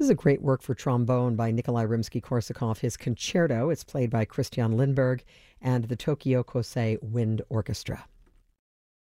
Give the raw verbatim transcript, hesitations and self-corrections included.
is a great work for trombone by Nikolai Rimsky-Korsakov. His concerto, it's played by Christian Lindberg and the Tokyo Kosei Wind Orchestra.